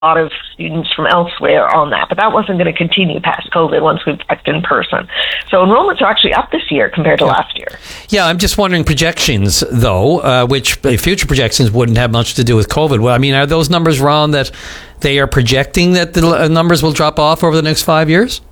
lot of students from elsewhere on that, but that wasn't going to continue past COVID once we back in person. So enrollments are actually up this year compared to last year. Yeah, I'm just wondering projections, though, which future projections wouldn't have much to do with COVID. Well, I mean, are those numbers wrong that they are projecting that the numbers will drop off over the next 5 years?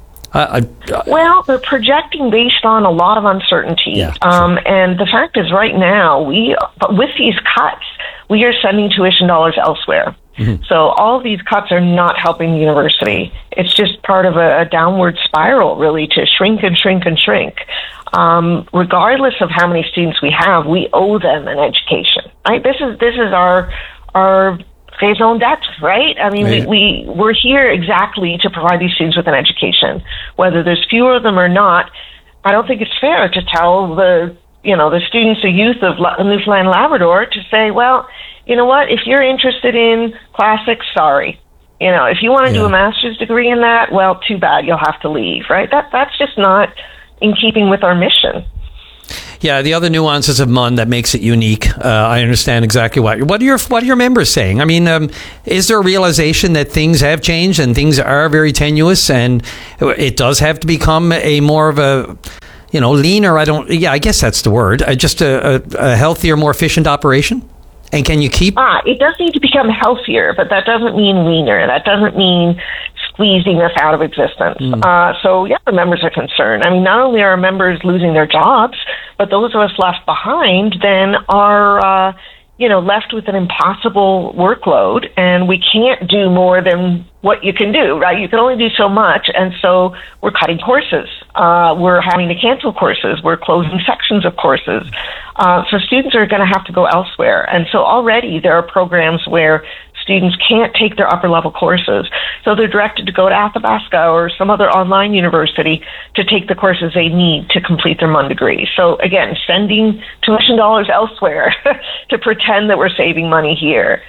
Well, they're projecting based on a lot of uncertainty. Yeah, sure. And the fact is right now, but with these cuts, we are sending tuition dollars elsewhere. Mm-hmm. So all of these cuts are not helping the university. It's just part of a downward spiral, really, to shrink and shrink and shrink. Regardless of how many students we have, we owe them an education. Right? This is our phase-own debt, right? I mean, we're here exactly to provide these students with an education. Whether there's fewer of them or not, I don't think it's fair to tell the students, the youth of Newfoundland, Labrador, to say, well, you know what, if you're interested in classics, sorry. If you want to do a master's degree in that, well, too bad, you'll have to leave, right? That's just not in keeping with our mission. Yeah, the other nuances of MUN that makes it unique. I understand exactly what are your members saying. I mean, is there a realization that things have changed and things are very tenuous, and it does have to become a more of a leaner? I guess that's the word. Just a healthier, more efficient operation. And can you keep? It does need to become healthier, but that doesn't mean leaner. That doesn't mean squeezing us out of existence. So, the members are concerned. I mean, not only are our members losing their jobs, but those of us left behind then are, left with an impossible workload, and we can't do more than what you can do, right? You can only do so much, and so we're cutting courses. We're having to cancel courses. We're closing sections of courses. So students are going to have to go elsewhere. And so already there are programs where students can't take their upper-level courses, so they're directed to go to Athabasca or some other online university to take the courses they need to complete their MUN degree. So again, sending tuition dollars elsewhere to pretend that we're saving money here,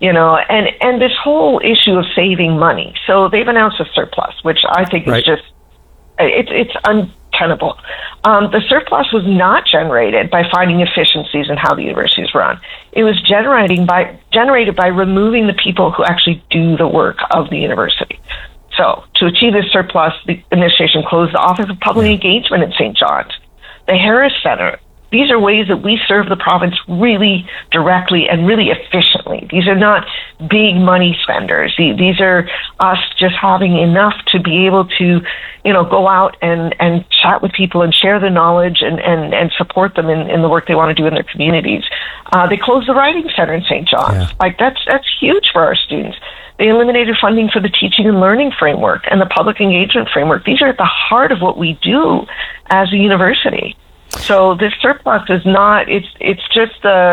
and this whole issue of saving money. So they've announced a surplus, which I think is just, it's untenable. The surplus was not generated by finding efficiencies in how the universities run. It was generated by removing the people who actually do the work of the university. So to achieve this surplus, the administration closed the Office of Public Engagement in St. John's, the Harris Center. These are ways that we serve the province really directly and really efficiently. These are not big money spenders. These are us just having enough to be able to, go out and chat with people and share the knowledge and support them in the work they want to do in their communities. They closed the Writing Center in St. John's. Yeah. That's huge for our students. They eliminated funding for the teaching and learning framework and the public engagement framework. These are at the heart of what we do as a university. So this surplus is not, it's just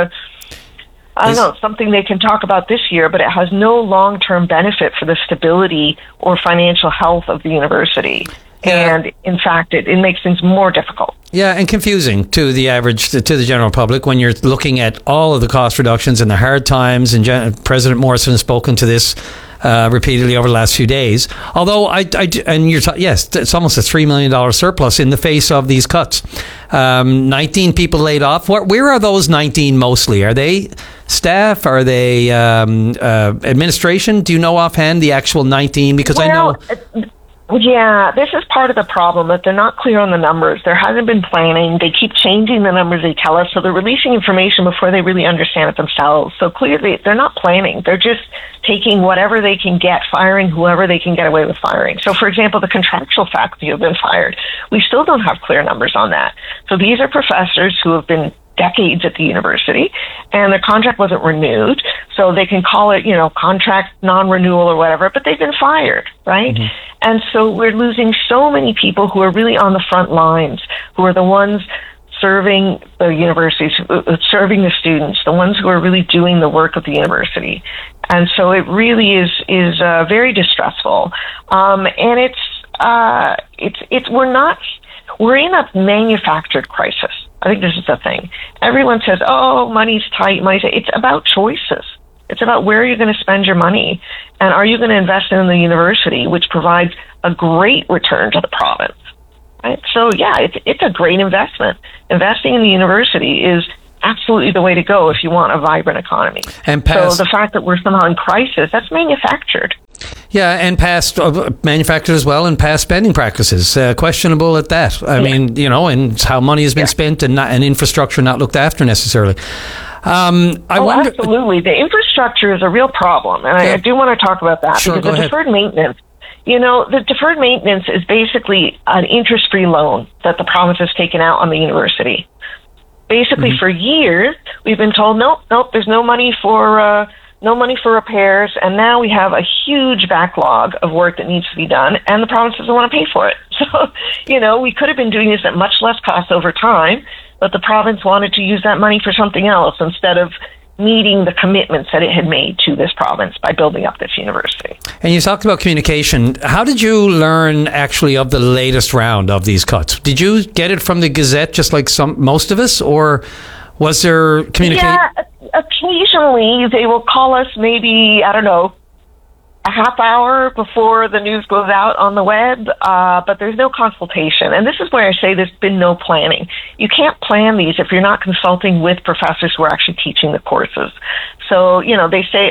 something they can talk about this year, but it has no long-term benefit for the stability or financial health of the university. Yeah. And in fact, it makes things more difficult. Yeah, and confusing to the average, to the general public, when you're looking at all of the cost reductions and the hard times, and President Morrison has spoken to this repeatedly over the last few days. Although it's almost a $3 million surplus in the face of these cuts. 19 people laid off. Where are those 19 mostly? Are they staff? Are they administration? Do you know offhand the actual 19? Because I know. Yeah, this is part of the problem, that they're not clear on the numbers. There hasn't been planning. They keep changing the numbers they tell us, so they're releasing information before they really understand it themselves. So clearly, they're not planning. They're just taking whatever they can get, firing whoever they can get away with firing. So, for example, the contractual faculty who have been fired, we still don't have clear numbers on that. So these are professors who have been decades at the university, and their contract wasn't renewed, so they can call it, contract non-renewal or whatever, but they've been fired, right? Mm-hmm. And so we're losing so many people who are really on the front lines, who are the ones serving the universities, serving the students, the ones who are really doing the work of the university. And so it really is very distressful. And we're in a manufactured crisis. I think this is the thing. Everyone says, oh, money's tight. It's about choices. It's about where you're going to spend your money. And are you going to invest in the university, which provides a great return to the province? Right? So, yeah, it's a great investment. Investing in the university is absolutely the way to go if you want a vibrant economy. And so the fact that we're somehow in crisis, that's manufactured. Yeah, and past manufactured as well, and past spending practices, questionable at that. I mean, and how money has been spent and infrastructure not looked after necessarily. I wonder. Absolutely, the infrastructure is a real problem, and I do want to talk about that because the deferred maintenance. The deferred maintenance is basically an interest-free loan that the province has taken out on the university. Basically, for years, we've been told, nope, there's no money for repairs, and now we have a huge backlog of work that needs to be done, and the province doesn't want to pay for it. So, we could have been doing this at much less cost over time, but the province wanted to use that money for something else instead of meeting the commitments that it had made to this province by building up this university. And you talked about communication. How did you learn actually of the latest round of these cuts? Did you get it from the Gazette just like most of us, or was there communication? Yeah, occasionally they will call us maybe, I don't know, a half hour before the news goes out on the web, but there's no consultation. And this is where I say there's been no planning. You can't plan these if you're not consulting with professors who are actually teaching the courses. So, they say,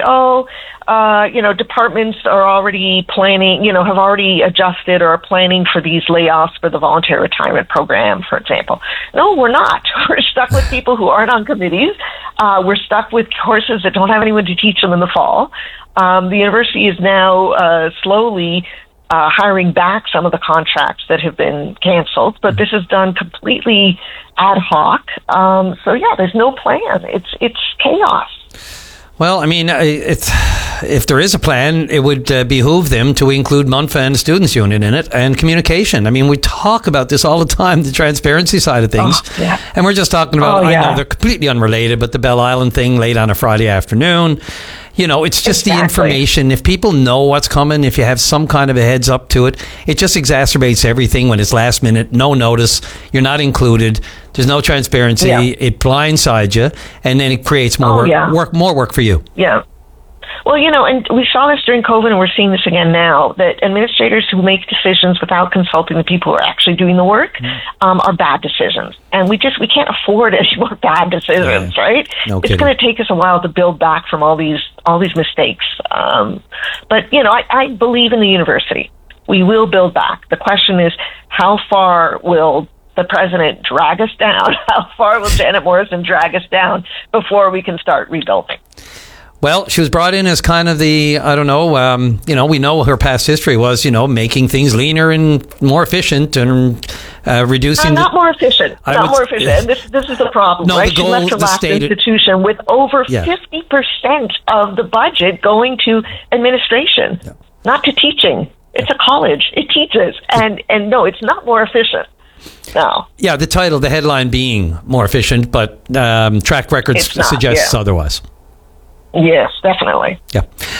departments are already planning, have already adjusted or are planning for these layoffs for the voluntary retirement program, for example. No, we're not. We're stuck with people who aren't on committees. We're stuck with courses that don't have anyone to teach them in the fall. The university is now slowly hiring back some of the contracts that have been canceled, but this is done completely ad hoc. There's no plan. It's chaos. Well, I mean, if there is a plan, it would behoove them to include MUNFA and the Students' Union in it, and communication. I mean, we talk about this all the time, the transparency side of things. And we're just talking about, I know they're completely unrelated, but the Bell Island thing late on a Friday afternoon. It's just the information. If people know what's coming, if you have some kind of a heads up to it, it just exacerbates everything when it's last minute, no notice, you're not included, there's no transparency, it blindsides you, and then it creates more work for you. Yeah. Well, and we saw this during COVID, and we're seeing this again now, that administrators who make decisions without consulting the people who are actually doing the work are bad decisions. And we can't afford any more bad decisions, right? No it's going to take us a while to build back from all these mistakes. But I believe in the university. We will build back. The question is, how far will the president drag us down? How far will Janet Morrison drag us down before we can start rebuilding? Well, she was brought in as kind of the, we know her past history was, making things leaner and more efficient and reducing... Not more efficient. And this is the problem, right? She left her last institution with over 50% of the budget going to administration, not to teaching. It's a college. It teaches. And no, it's not more efficient. No. Yeah, the headline being more efficient, but track records suggests otherwise. Yes, definitely. Yeah.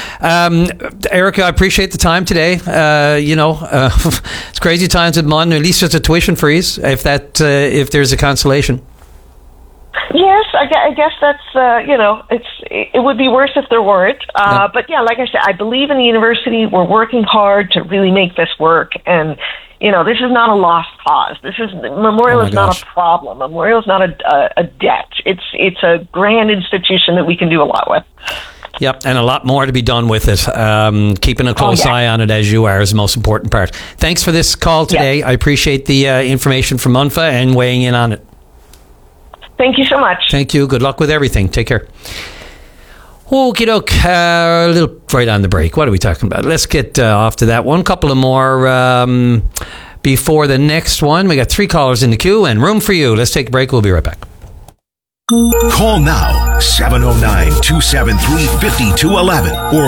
Erica, I appreciate the time today. It's crazy times at MUN. At least it's a tuition freeze, if there's a consolation. Yes, I guess that's, it would be worse if there weren't. But like I said, I believe in the university. We're working hard to really make this work. And, this is not a lost cause. Memorial is not a problem. Memorial is not a debt. It's a grand institution that we can do a lot with. Yep, and a lot more to be done with it. Keeping a close eye on it as you are is the most important part. Thanks for this call today. I appreciate the information from MUNFA and weighing in on it. Thank you so much. Thank you. Good luck with everything. Take care. Okie doke. A little right on the break. What are we talking about? Let's get off to that one. Couple of more before the next one. We got 3 callers in the queue and room for you. Let's take a break. We'll be right back. Call now 709-273-5211 or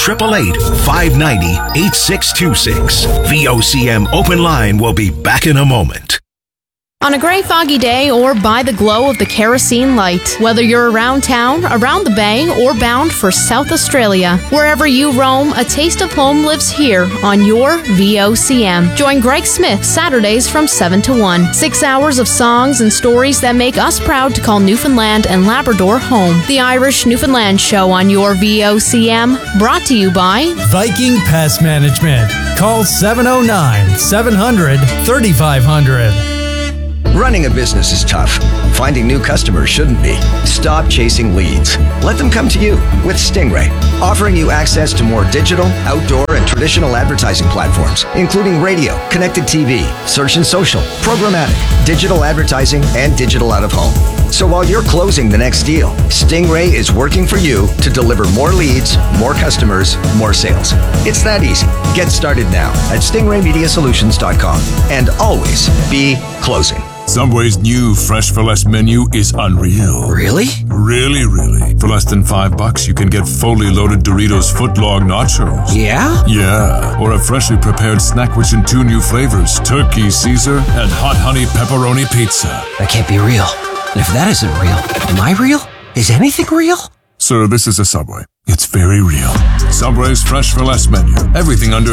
1-888-590-8626. VOCM Open Line will be back in a moment. On a gray, foggy day or by the glow of the kerosene light, whether you're around town, around the bay, or bound for South Australia, wherever you roam, a taste of home lives here on your VOCM. Join Greg Smith Saturdays from 7 to 1. 6 hours of songs and stories that make us proud to call Newfoundland and Labrador home. The Irish Newfoundland Show on your VOCM, brought to you by Viking Pest Management. Call 709-700-3500. Running a business is tough. Finding new customers shouldn't be. Stop chasing leads. Let them come to you with Stingray, offering you access to more digital, outdoor, and traditional advertising platforms, including radio, connected TV, search and social, programmatic, digital advertising, and digital out of home. So while you're closing the next deal, Stingray is working for you to deliver more leads, more customers, more sales. It's that easy. Get started now at stingraymediasolutions.com and always be closing. Subway's new Fresh for Less menu is unreal. Really? Really. For less than $5, you can get fully loaded Doritos footlong nachos. Yeah? Yeah. Or a freshly prepared snack rich in 2 new flavors, Turkey Caesar and Hot Honey Pepperoni Pizza. That can't be real. And if that isn't real, am I real? Is anything real? Sir, this is a Subway. It's very real. Subway's Fresh for Less menu. Everything under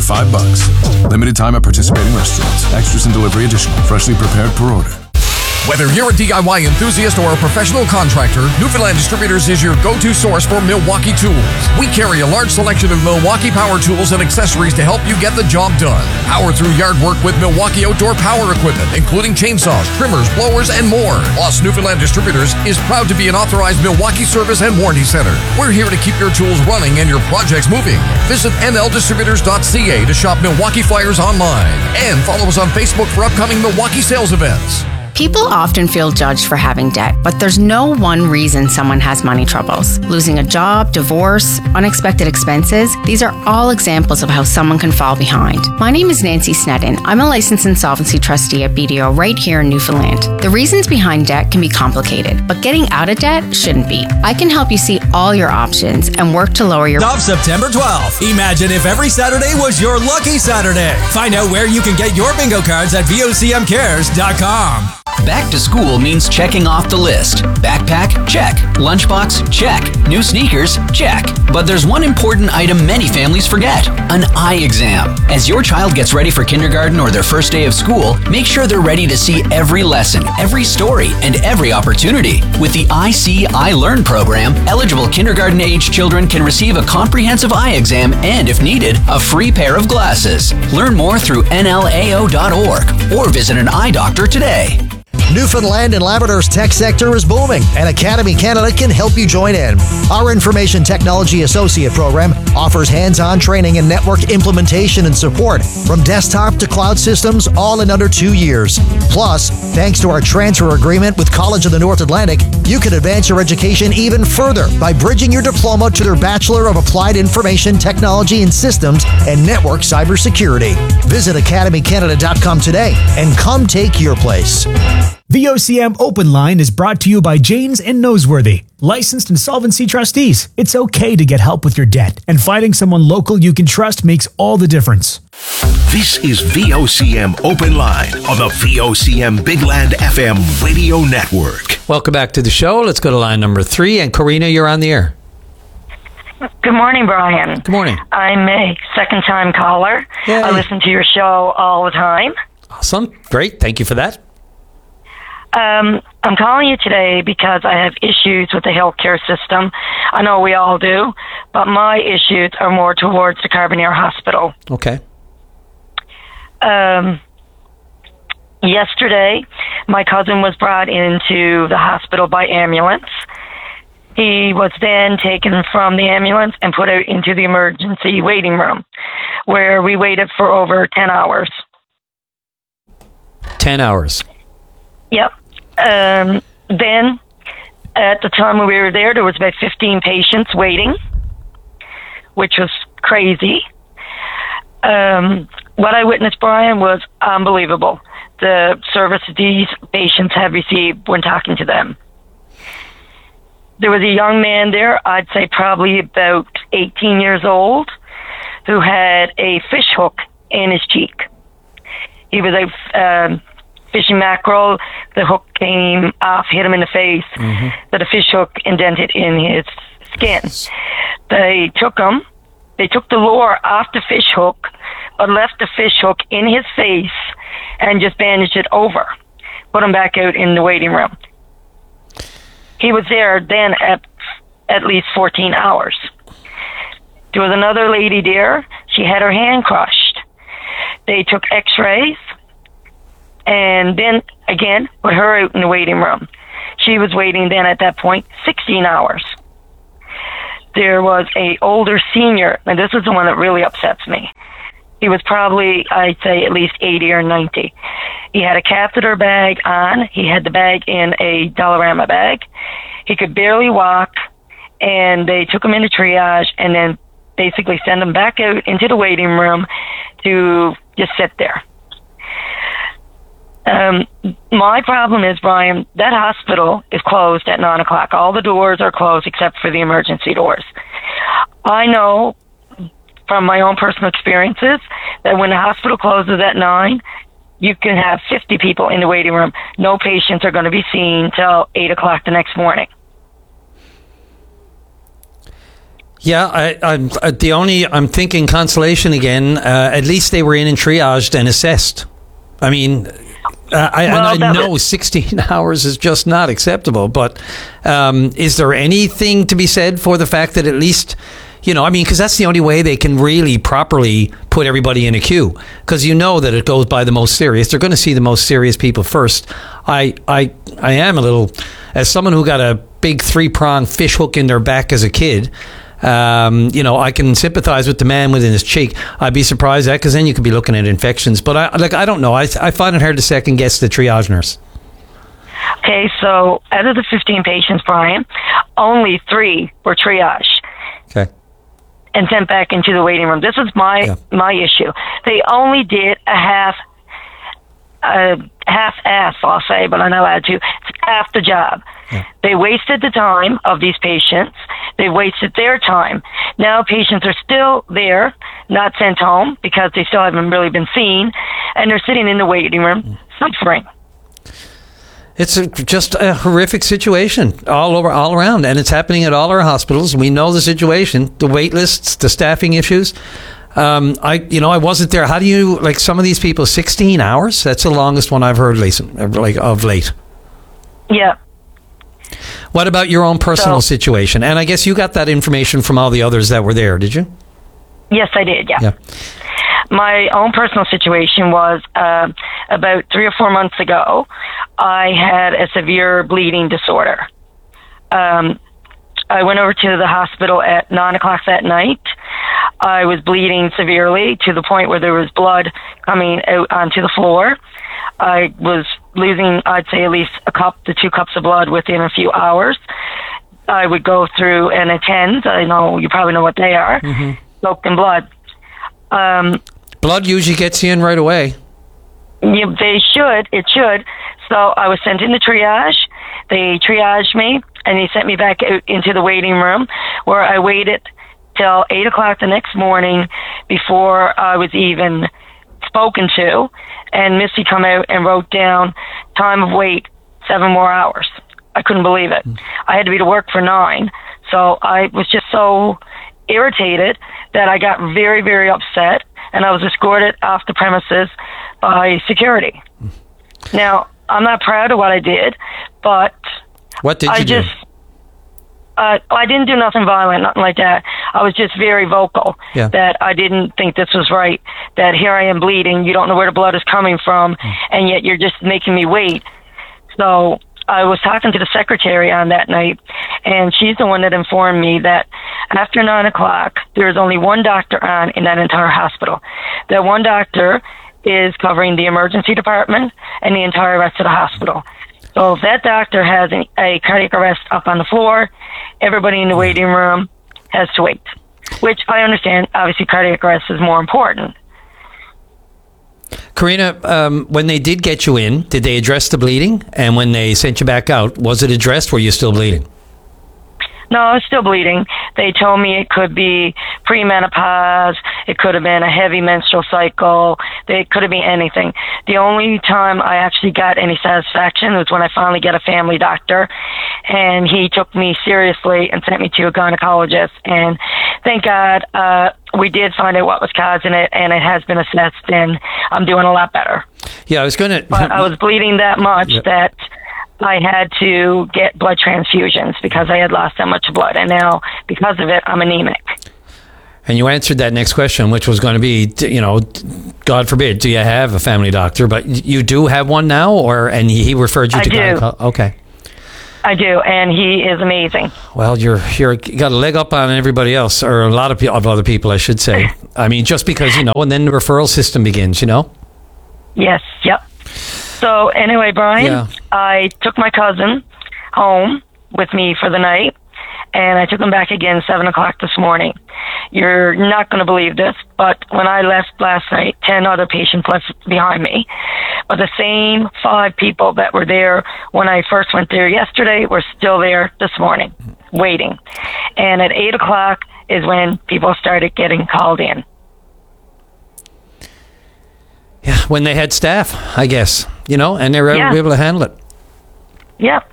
$5. Limited time at participating restaurants. Extras and delivery additional. Freshly prepared per order. Whether you're a DIY enthusiast or a professional contractor, Newfoundland Distributors is your go-to source for Milwaukee tools. We carry a large selection of Milwaukee power tools and accessories to help you get the job done. Power through yard work with Milwaukee outdoor power equipment, including chainsaws, trimmers, blowers, and more. Plus, Newfoundland Distributors is proud to be an authorized Milwaukee service and warranty center. We're here to keep your tools running and your projects moving. Visit nldistributors.ca to shop Milwaukee flyers online and follow us on Facebook for upcoming Milwaukee sales events. People often feel judged for having debt, but there's no one reason someone has money troubles. Losing a job, divorce, unexpected expenses, these are all examples of how someone can fall behind. My name is Nancy Sneddon. I'm a licensed insolvency trustee at BDO right here in Newfoundland. The reasons behind debt can be complicated, but getting out of debt shouldn't be. I can help you see all your options and work to lower your... Stop September 12th. Imagine if every Saturday was your lucky Saturday. Find out where you can get your bingo cards at VOCMcares.com. Back to school means checking off the list. Backpack? Check. Lunchbox? Check. New sneakers? Check. But there's one important item many families forget: an eye exam. As your child gets ready for kindergarten or their first day of school, make sure they're ready to see every lesson, every story, and every opportunity. With the I See, I Learn program, eligible kindergarten-age children can receive a comprehensive eye exam and, if needed, a free pair of glasses. Learn more through nlao.org or visit an eye doctor today. Newfoundland and Labrador's tech sector is booming, and Academy Canada can help you join in. Our Information Technology Associate program offers hands-on training and network implementation and support from desktop to cloud systems, all in under 2 years. Plus, thanks to our transfer agreement with College of the North Atlantic, you can advance your education even further by bridging your diploma to their Bachelor of Applied Information Technology and Systems and Network Cybersecurity. Visit academycanada.com today and come take your place. VOCM Open Line is brought to you by Janes and Noseworthy, licensed insolvency trustees. It's okay to get help with your debt, and finding someone local you can trust makes all the difference. This is VOCM Open Line on the VOCM Big Land FM radio network. Welcome back to the show. Let's go to line number 3. And Karina, you're on the air. Good morning, Brian. Good morning. I'm a second-time caller. Yay. I listen to your show all the time. Awesome. Great. Thank you for that. I'm calling you today because I have issues with the healthcare system. I know we all do, but my issues are more towards the Carbonear Hospital. Okay. Yesterday, my cousin was brought into the hospital by ambulance. He was then taken from the ambulance and put out into the emergency waiting room, where we waited for over 10 hours. 10 hours. Yep. Then, at the time we were there was about 15 patients waiting, which was crazy. What I witnessed, Brian, was unbelievable. The service these patients have received when talking to them. There was a young man there, I'd say probably about 18 years old, who had a fish hook in his cheek. He was out fishing mackerel. The hook came off, hit him in the face, but a fish hook indented in his skin. They took the lure off the fish hook, but left the fish hook in his face and just bandaged it over. Put him back out in the waiting room. He was there then at least 14 hours. There was another lady there. She had her hand crushed. They took x-rays and then, again, put her out in the waiting room. She was waiting then at that point 16 hours. There was a older senior, and this is the one that really upsets me. He was probably, I'd say, at least 80 or 90. He had a catheter bag on. He had the bag in a Dollarama bag. He could barely walk, and they took him into triage and then basically sent him back out into the waiting room to just sit there. My problem is, Brian, that hospital is closed at 9 o'clock. All the doors are closed except for the emergency doors. I know from my own personal experiences that when the hospital closes at 9, you can have 50 people in the waiting room. No patients are going to be seen till 8 o'clock the next morning. Yeah, I'm thinking consolation again. At least they were in and triaged and assessed. I mean, I know 16 hours is just not acceptable, but is there anything to be said for the fact that at least, because that's the only way they can really properly put everybody in a queue, because that it goes by the most serious. They're going to see the most serious people first. I am a little, as someone who got a big 3-pronged fish hook in their back as a kid, I can sympathize with the man within his cheek. I'd be surprised at, because then you could be looking at infections. But I don't know. I find it hard to second guess the triage nurse. Okay, so out of the 15 patients, Brian, only 3 were triaged. Okay. And sent back into the waiting room. This is my issue. They only did a half-ass, I'll say, but I'm not allowed to. It's half the job. Yeah. They wasted the time of these patients. They wasted their time. Now patients are still there, not sent home because they still haven't really been seen, and they're sitting in the waiting room suffering. It's just a horrific situation all around, and it's happening at all our hospitals. We know the situation, the wait lists, the staffing issues. I wasn't there. How do you, some of these people, 16 hours? That's the longest one I've heard, of late. Yeah. What about your own personal situation? And I guess you got that information from all the others that were there, did you? Yes, I did, yeah. My own personal situation was about 3 or 4 months ago, I had a severe bleeding disorder. I went over to the hospital at 9 o'clock that night. I was bleeding severely to the point where there was blood coming out onto the floor. I was losing, I'd say, at least a cup to 2 cups of blood within a few hours. I would go through an attend. I know you probably know what they are. Mm-hmm. Soaked in blood. Blood usually gets you in right away. Yeah, it should. So I was sent into triage. They triaged me, and they sent me back out into the waiting room, where I waited till 8 o'clock the next morning before I was even spoken to. And Missy come out and wrote down time of wait 7 more hours. I couldn't believe it. I had to be to work for 9. So I was just so irritated that I got very, very upset, and I was escorted off the premises by security. Now, I'm not proud of what I did, but what did you do? I didn't do nothing violent, nothing like that. I was just very vocal that I didn't think this was right, that here I am bleeding, you don't know where the blood is coming from, and yet you're just making me wait. So I was talking to the secretary on that night, and she's the one that informed me that after 9 o'clock, there is only one doctor on in that entire hospital. That one doctor is covering the emergency department and the entire rest of the hospital. So if that doctor has a cardiac arrest up on the floor, everybody in the waiting room has to wait, which I understand. Obviously, cardiac arrest is more important. Karina, when they did get you in, did they address the bleeding? And when they sent you back out, was it addressed? Were you still bleeding? No, I was still bleeding. They told me it could be premenopause. It could have been a heavy menstrual cycle. It could have been anything. The only time I actually got any satisfaction was when I finally got a family doctor, and he took me seriously and sent me to a gynecologist. And thank God we did find out what was causing it, and it has been assessed, and I'm doing a lot better. Yeah, I was going to... But I was bleeding that much that I had to get blood transfusions because I had lost that much blood, and now because of it, I'm anemic. And you answered that next question, which was going to be, God forbid, do you have a family doctor? But you do have one now, and he referred you to gynecologist? Okay. I do, and he is amazing. Well, you got a leg up on everybody else, or a lot of other people, I should say. I mean, just because, and then the referral system begins, Yes, yep. So anyway, Brian, I took my cousin home with me for the night, and I took him back again 7 o'clock this morning. You're not going to believe this, but when I left last night, 10 other patients left behind me. But the same 5 people that were there when I first went there yesterday were still there this morning, waiting. And at 8 o'clock is when people started getting called in. Yeah, when they had staff, I guess, and they were able to handle it. Yep.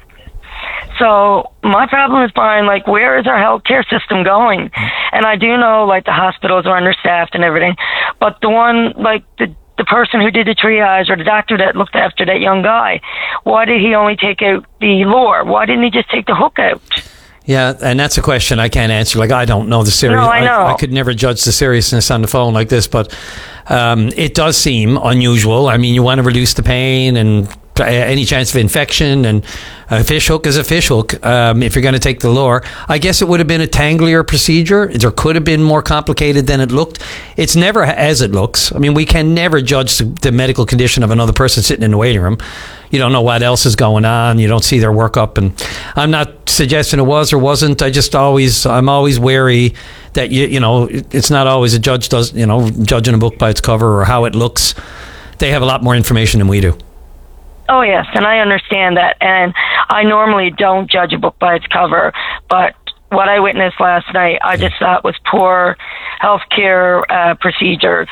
So my problem is, Brian, where is our healthcare system going? And I do know, the hospitals are understaffed and everything, but the one, the person who did the triage or the doctor that looked after that young guy, why did he only take out the lure? Why didn't he just take the hook out? Yeah, and that's a question I can't answer. I don't know the serious. No, I know. I could never judge the seriousness on the phone like this, but it does seem unusual. I mean, you want to reduce the pain and any chance of infection, and a fish hook is a fish hook. If you're going to take the lure, I guess it would have been a tanglier procedure. There could have been more complicated than it looked. It's never as it looks. I mean, we can never judge the medical condition of another person sitting in the waiting room. You don't know what else is going on. You don't see their workup, and I'm not suggesting it was or wasn't. I'm always wary that it's not always a judge does judging a book by its cover or how it looks. They have a lot more information than we do. Oh, yes, and I understand that. And I normally don't judge a book by its cover, but what I witnessed last night, I just thought was poor healthcare procedures.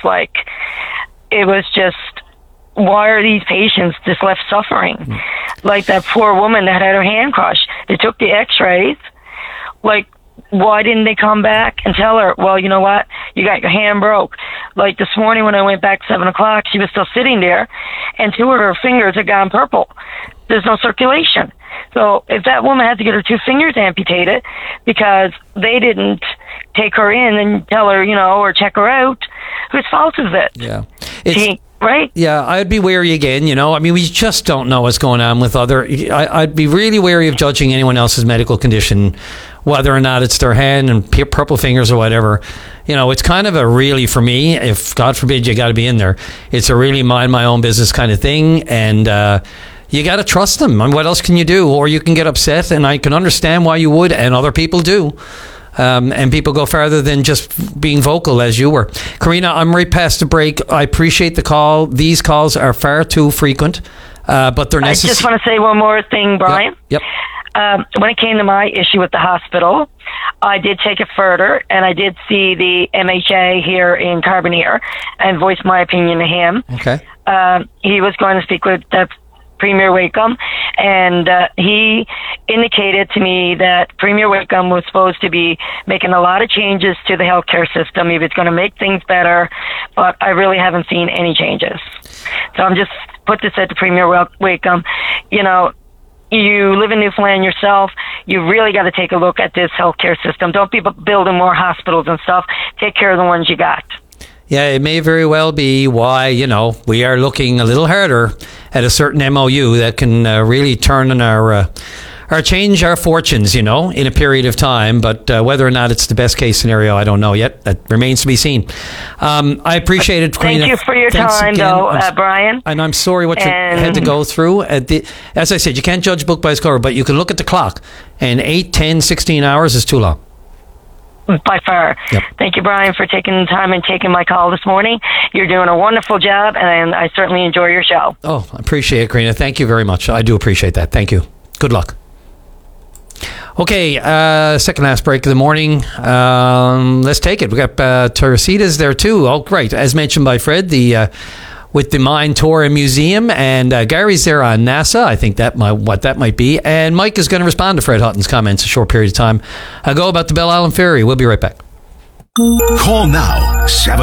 It was just, why are these patients just left suffering? Like that poor woman that had her hand crushed. They took the x-rays. Why didn't they come back and tell her, well, you know what, you got your hand broke? This morning when I went back 7 o'clock, she was still sitting there, and 2 of her fingers had gone purple. There's no circulation. So if that woman had to get her 2 fingers amputated because they didn't take her in and tell her, or check her out, whose fault is it? Yeah. Right? Yeah, I'd be wary again, I mean, we just don't know what's going on with I'd be really wary of judging anyone else's medical condition, whether or not it's their hand and purple fingers or whatever. It's kind of a really, for me, if God forbid you got to be in there, it's a really mind my own business kind of thing, and you got to trust them. And what else can you do? Or you can get upset, and I can understand why you would, and other people do. And people go farther than just being vocal as you were. Karina, I'm right past the break. I appreciate the call. These calls are far too frequent, but they're necessary. I just want to say one more thing, Brian. Yep. When it came to my issue with the hospital, I did take it further, and I did see the MHA here in Carbonear and voice my opinion to him. Okay. He was going to speak with Premier Wakeham, and he indicated to me that Premier Wakeham was supposed to be making a lot of changes to the healthcare system. He was going to make things better, but I really haven't seen any changes. So I'm just put this at the Premier Wakeham. You live in Newfoundland yourself. You really got to take a look at this healthcare system. Don't be building more hospitals and stuff. Take care of the ones you got. Yeah, it may very well be why, we are looking a little harder at a certain MOU that can really turn on our change our fortunes, in a period of time. But whether or not it's the best case scenario, I don't know yet. That remains to be seen. I appreciate it, Karina. Thank you for your time, Brian. And I'm sorry what you had to go through. As I said, you can't judge a book by its cover, but you can look at the clock. And 8, 10, 16 hours is too long. By far. Yep. Thank you, Brian, for taking the time and taking my call this morning. You're doing a wonderful job, and I certainly enjoy your show. Oh, I appreciate it, Karina. Thank you very much. I do appreciate that. Thank you. Good luck. Okay, second last break of the morning. Let's take it. We got Teresita's there too. Oh, great. As mentioned by Fred, with the Mine Tour and Museum, and Gary's there on NASA. I think what that might be. And Mike is going to respond to Fred Hutton's comments a short period of time ago about the Belle Island Ferry. We'll be right back. Call now,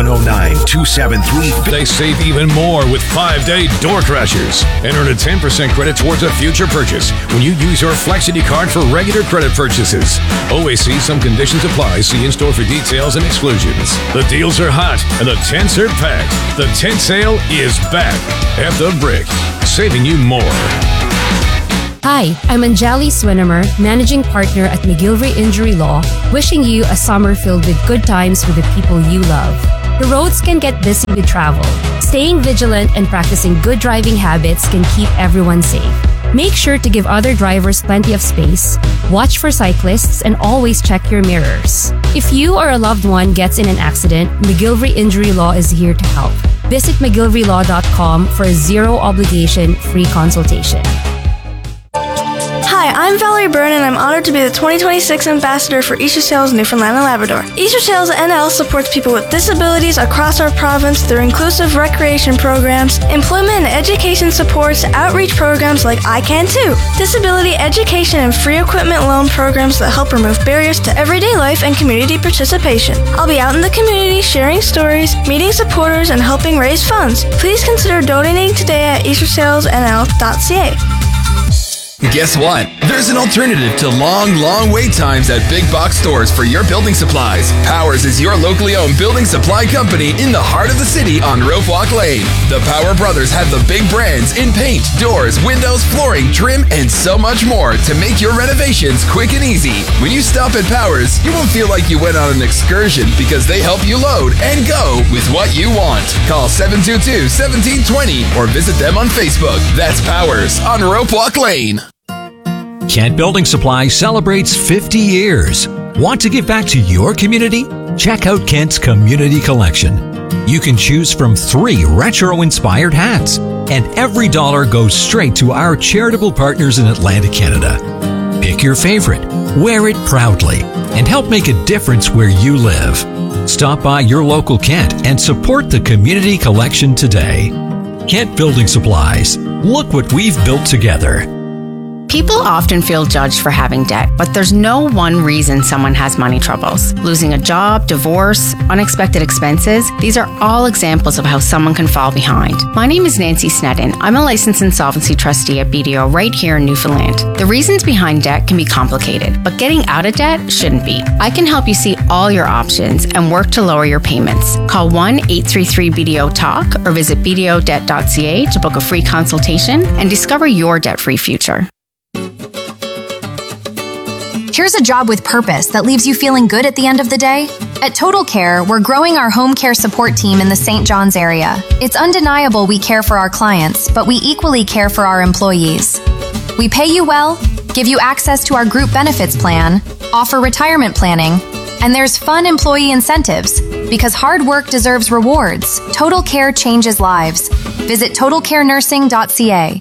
709-273. They save even more with 5-day door crashers and earn a 10% credit towards a future purchase when you use your Flexity card for regular credit purchases. Always see some conditions apply. See in-store for details and exclusions. The deals are hot and the tents are packed. The tent sale is back at the Brick, saving you more. Hi, I'm Anjali Swinimer, Managing Partner at McGilvery Injury Law, wishing you a summer filled with good times with the people you love. The roads can get busy with travel. Staying vigilant and practicing good driving habits can keep everyone safe. Make sure to give other drivers plenty of space, watch for cyclists, and always check your mirrors. If you or a loved one gets in an accident, McGilvery Injury Law is here to help. Visit McGilveryLaw.com for a zero-obligation free consultation. Hi, I'm Valerie Byrne, and I'm honored to be the 2026 Ambassador for Easter Sales Newfoundland and Labrador. Easter Sales NL supports people with disabilities across our province through inclusive recreation programs, employment and education supports, outreach programs like I Can Too, disability education and free equipment loan programs that help remove barriers to everyday life and community participation. I'll be out in the community sharing stories, meeting supporters, and helping raise funds. Please consider donating today at eastersalesnl.ca. Guess what? There's an alternative to long wait times at big box stores for your building supplies. Powers is your locally owned building supply company in the heart of the city on Rope Walk Lane. The Power Brothers have the big brands in paint, doors, windows, flooring, trim, and so much more to make your renovations quick and easy. When you stop at Powers, you won't feel like you went on an excursion because they help you load and go with what you want. Call 722-1720 or visit them on Facebook. That's Powers on Rope Walk Lane. Kent Building Supply celebrates 50 years. Want to give back to your community? Check out Kent's Community Collection. You can choose from 3 retro-inspired hats, and every dollar goes straight to our charitable partners in Atlantic Canada. Pick your favorite, wear it proudly, and help make a difference where you live. Stop by your local Kent and support the Community Collection today. Kent Building Supplies. Look what we've built together. People often feel judged for having debt, but there's no one reason someone has money troubles. Losing a job, divorce, unexpected expenses, these are all examples of how someone can fall behind. My name is Nancy Snedden. I'm a licensed insolvency trustee at BDO right here in Newfoundland. The reasons behind debt can be complicated, but getting out of debt shouldn't be. I can help you see all your options and work to lower your payments. Call 1-833-BDO-TALK or visit bdodebt.ca to book a free consultation and discover your debt-free future. Here's a job with purpose that leaves you feeling good at the end of the day. At Total Care, we're growing our home care support team in the St. John's area. It's undeniable we care for our clients, but we equally care for our employees. We pay you well, give you access to our group benefits plan, offer retirement planning, and there's fun employee incentives. Because hard work deserves rewards, Total Care changes lives. Visit totalcarenursing.ca.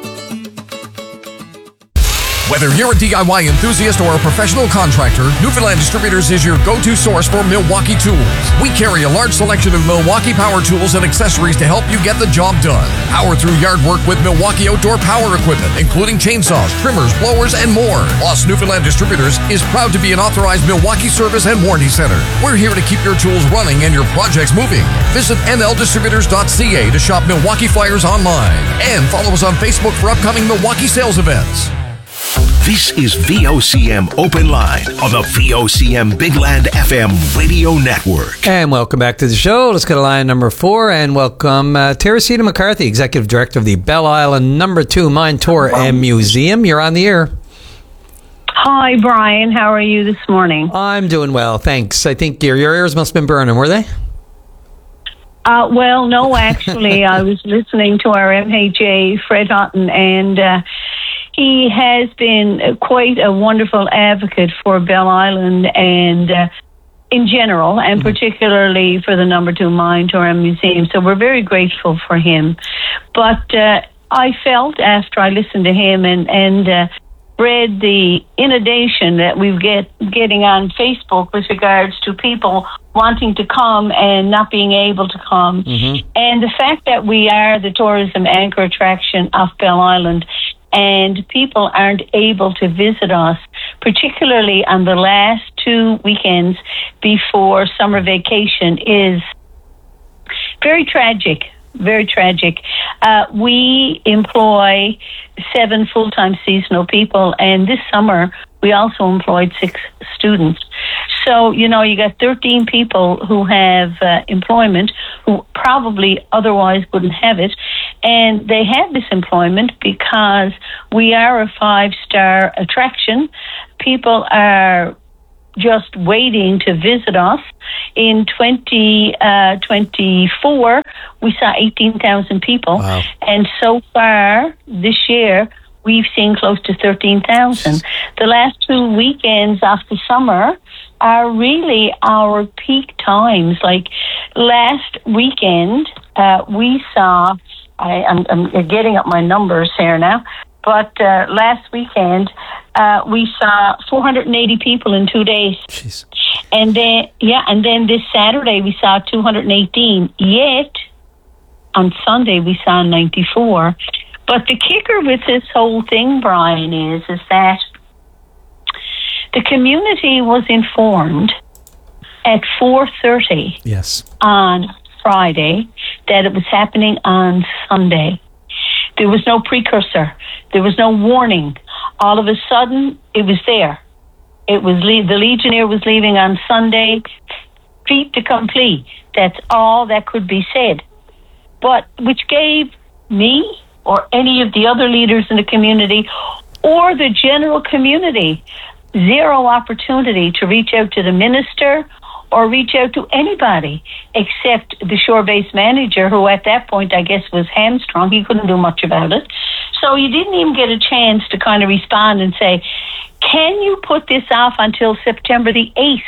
Whether you're a DIY enthusiast or a professional contractor, Newfoundland Distributors is your go-to source for Milwaukee tools. We carry a large selection of Milwaukee power tools and accessories to help you get the job done. Power through yard work with Milwaukee outdoor power equipment, including chainsaws, trimmers, blowers, and more. Plus, Newfoundland Distributors is proud to be an authorized Milwaukee service and warranty center. We're here to keep your tools running and your projects moving. Visit nldistributors.ca to shop Milwaukee flyers online. And follow us on Facebook for upcoming Milwaukee sales events. This is VOCM Open Line on the VOCM Big Land FM radio network. And welcome back to the show. Let's go to line number 4 and welcome Teresita McCarthy, Executive Director of the Bell Island No. 2 Mine Tour and Museum. You're on the air. Hi, Brian. How are you this morning? I'm doing well, thanks. I think your ears must have been burning, were they? Well, no, actually. I was listening to our MHA, Fred Hutton, and he has been quite a wonderful advocate for Bell Island and in general, and particularly for the No. 2 Mine Tour and Museum. So we're very grateful for him. But I felt after I listened to him and read the inundation that we've getting on Facebook with regards to people wanting to come and not being able to come, and the fact that we are the tourism anchor attraction of Bell Island, and people aren't able to visit us, particularly on the last 2 weekends before summer vacation, is very tragic. Very tragic. We employ 7 full-time seasonal people, and this summer we also employed 6 students. So, you got 13 people who have employment who probably otherwise wouldn't have it. And they have this employment because we are a 5-star attraction. People are just waiting to visit us. In 2024, we saw 18,000 people. Wow. And so far this year, we've seen close to 13,000. The last 2 weekends after summer are really our peak times. Like last weekend, we saw, I'm getting up my numbers here now, but last weekend, we saw 480 people in 2 days. Jeez. And then this Saturday we saw 218. Yet on Sunday we saw 94. But the kicker with this whole thing, Brian, is that the community was informed at 4:30 on Friday that it was happening on Sunday. There was no precursor. There was no warning. All of a sudden, it was there. It was the Legionnaire was leaving on Sunday, fait accompli. That's all that could be said. But which gave me or any of the other leaders in the community or the general community zero opportunity to reach out to the minister or reach out to anybody except the shore-based manager, who at that point, I guess, was hamstrung. He couldn't do much about it. So you didn't even get a chance to kind of respond and say, can you put this off until September the 8th?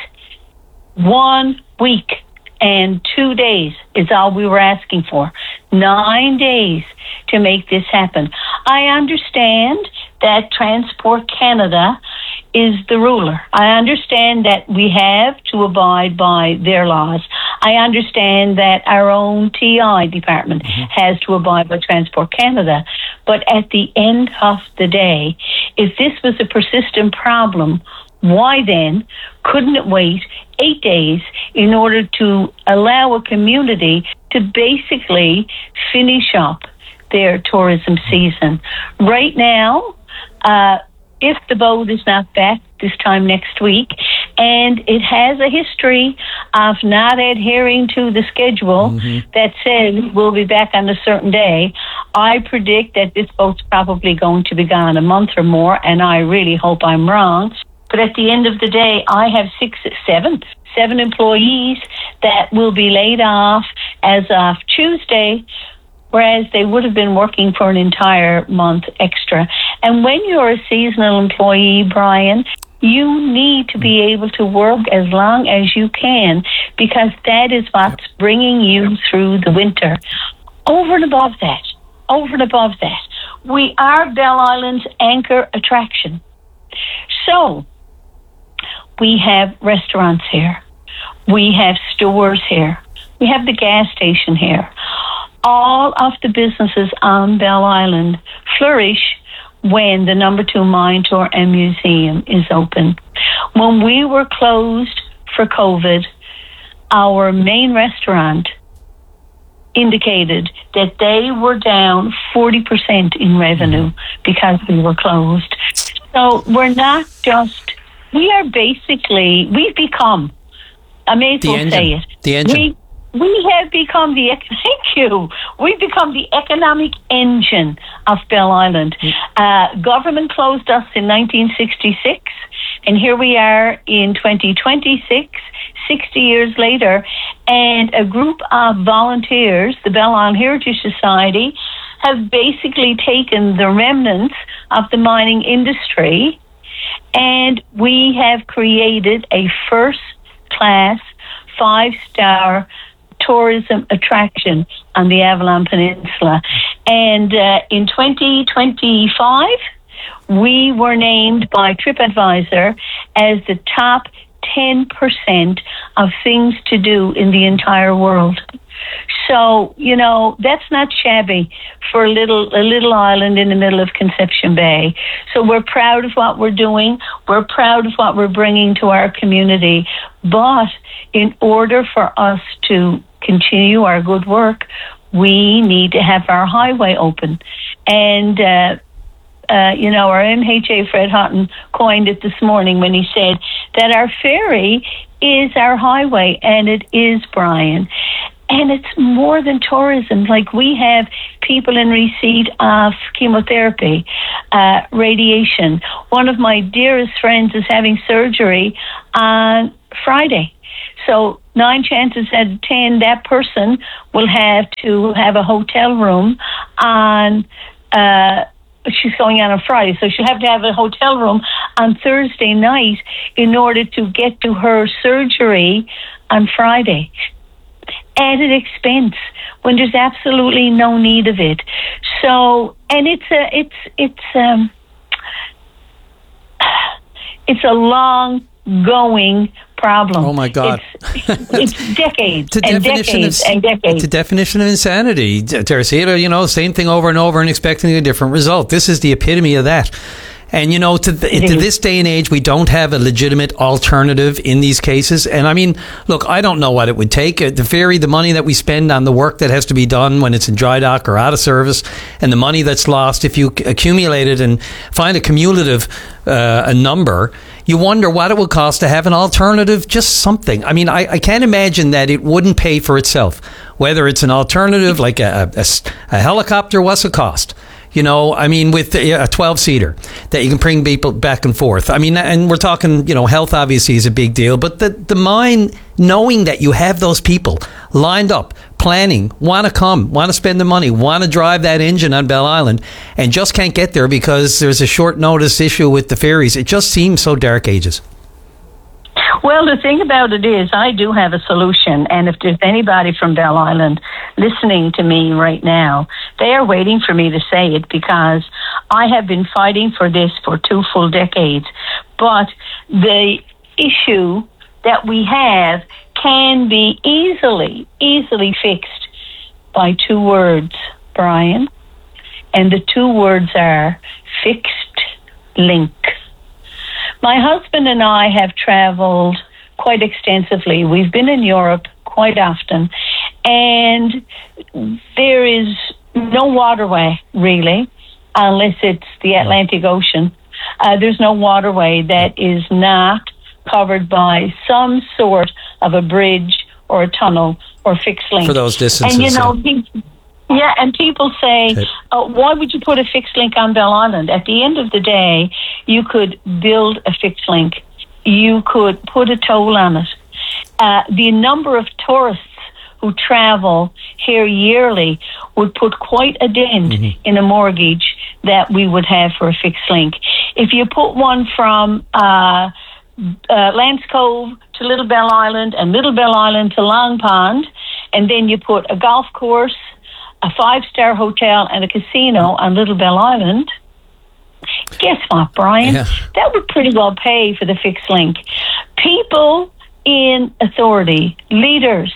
1 week and 2 days is all we were asking for. 9 days to make this happen. I understand that Transport Canada is the ruler. I understand that we have to abide by their laws. I understand that our own TI department has to abide by Transport Canada. But at the end of the day, if this was a persistent problem, why then couldn't it wait 8 days in order to allow a community to basically finish up their tourism season? Right now, if the boat is not back this time next week, and it has a history of not adhering to the schedule that says we'll be back on a certain day, I predict that this boat's probably going to be gone a month or more, and I really hope I'm wrong. But at the end of the day, I have seven employees that will be laid off as of Tuesday, whereas they would have been working for an entire month extra. And when you're a seasonal employee, Brian, you need to be able to work as long as you can, because that is what's bringing you through the winter. Over and above that, we are Belle Island's anchor attraction. So we have restaurants here. We have stores here. We have the gas station here. All of the businesses on Belle Island flourish when the number 2 mine tour and museum is open. When we were closed for COVID, our main restaurant indicated that they were down 40% in revenue because we were closed. So we've become, I may as well say it. The engine. We have become we've become the economic engine of Belle Island. Government closed us in 1966, and here we are in 2026, 60 years later, and a group of volunteers, the Belle Island Heritage Society, have basically taken the remnants of the mining industry, and we have created a first-class, 5-star tourism attraction on the Avalon Peninsula. And in 2025, we were named by TripAdvisor as the top 10% of things to do in the entire world. So, that's not shabby for a little island in the middle of Conception Bay. So we're proud of what we're doing. We're proud of what we're bringing to our community. But in order for us to continue our good work, we need to have our highway open. And our MHA Fred Hutton coined it this morning when he said that our ferry is our highway, and it is, Brian. And it's more than tourism. Like, we have people in receipt of chemotherapy, radiation. One of my dearest friends is having surgery on Friday. So 9 chances out of 10, that person will have to have a hotel room on, she's going on Friday, so she'll have to have a hotel room on Thursday night in order to get to her surgery on Friday. Added expense when there's absolutely no need of it. So, and it's a long going problem. Oh my God! It's decades and decades and decades. It's a definition of insanity, Teresita. Same thing over and over and expecting a different result. This is the epitome of that. And, to this day and age, we don't have a legitimate alternative in these cases. And I mean, look, I don't know what it would take. The ferry, the money that we spend on the work that has to be done when it's in dry dock or out of service, and the money that's lost, if you accumulate it and find a cumulative a number, you wonder what it would cost to have an alternative, just something. I mean, I can't imagine that it wouldn't pay for itself. Whether it's an alternative like a helicopter, what's the cost? With a 12-seater that you can bring people back and forth. I mean, and we're talking, health obviously is a big deal, but the mind, knowing that you have those people lined up, planning, want to come, want to spend the money, want to drive that engine on Bell Island, and just can't get there because there's a short notice issue with the ferries. It just seems so dark ages. Well, the thing about it is, I do have a solution, and if there's anybody from Bell Island listening to me right now, they are waiting for me to say it, because I have been fighting for this for 2 full decades. But the issue that we have can be easily fixed by 2 words, Brian, and the 2 words are fixed link. My husband and I have traveled quite extensively. We've been in Europe quite often, and there is no waterway, really, unless it's the Atlantic Ocean. There's no waterway that is not covered by some sort of a bridge or a tunnel or fixed link. For those distances. And people say, why would you put a fixed link on Bell Island? At the end of the day, you could build a fixed link. You could put a toll on it. The number of tourists who travel here yearly would put quite a dent in a mortgage that we would have for a fixed link. If you put one from Lance Cove to Little Bell Island and Little Bell Island to Long Pond, and then you put a golf course, a 5-star hotel, and a casino on Little Bell Island, guess what, Brian? Yeah. That would pretty well pay for the fixed link. People in authority, leaders,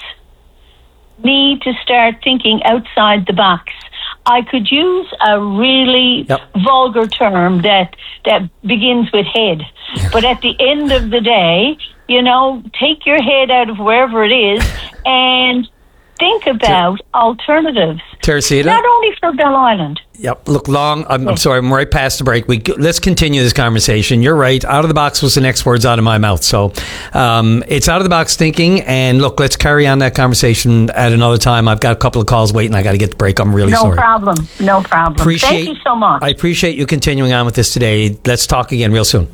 need to start thinking outside the box. I could use a really vulgar term that begins with head. But at the end of the day, take your head out of wherever it is and think about alternatives. Teresita? Not only for Bell Island. Yep. Look, I'm sorry, I'm right past the break. Let's continue this conversation. You're right. Out of the box was the next words out of my mouth. So it's out of the box thinking. And look, let's carry on that conversation at another time. I've got a couple of calls waiting. I got to get the break. I'm really sorry. No problem. Thank you so much. I appreciate you continuing on with this today. Let's talk again real soon.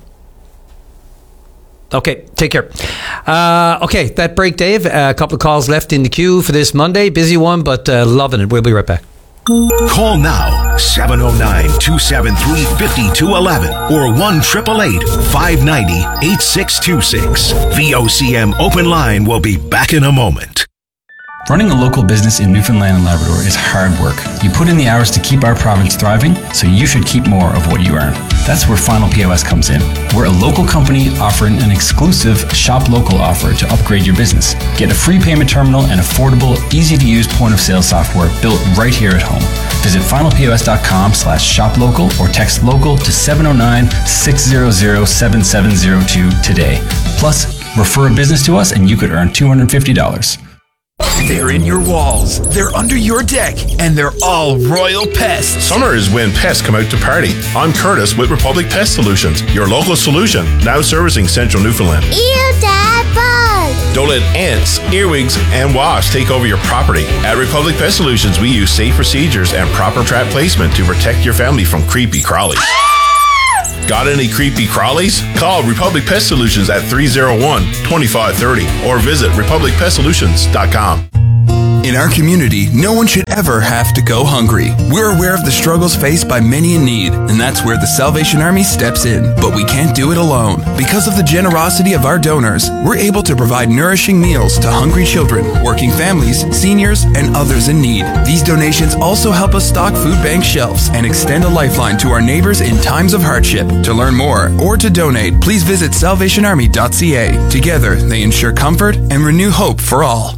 Okay, take care. Okay, that break, Dave. A couple of calls left in the queue for this Monday. Busy one, but loving it. We'll be right back. Call now, 709-273-5211 or 1-888-590-8626. VOCM Open Line will be back in a moment. Running a local business in Newfoundland and Labrador is hard work. You put in the hours to keep our province thriving, so you should keep more of what you earn. That's where Final POS comes in. We're a local company offering an exclusive Shop Local offer to upgrade your business. Get a free payment terminal and affordable, easy-to-use point-of-sale software built right here at home. Visit finalpos.com/shoplocal or text local to 709-600-7702 today. Plus, refer a business to us and you could earn $250. They're in your walls, they're under your deck, and they're all royal pests. Summer is when pests come out to party. I'm Curtis with Republic Pest Solutions, your local solution, now servicing central Newfoundland. Ew, Dad, bug! Don't let ants, earwigs, and wasps take over your property. At Republic Pest Solutions, we use safe procedures and proper trap placement to protect your family from creepy crawlies. Got any creepy crawlies? Call Republic Pest Solutions at 301-2530 or visit republicpestsolutions.com. In our community, no one should ever have to go hungry. We're aware of the struggles faced by many in need, and that's where the Salvation Army steps in. But we can't do it alone. Because of the generosity of our donors, we're able to provide nourishing meals to hungry children, working families, seniors, and others in need. These donations also help us stock food bank shelves and extend a lifeline to our neighbors in times of hardship. To learn more or to donate, please visit salvationarmy.ca. Together, they ensure comfort and renew hope for all.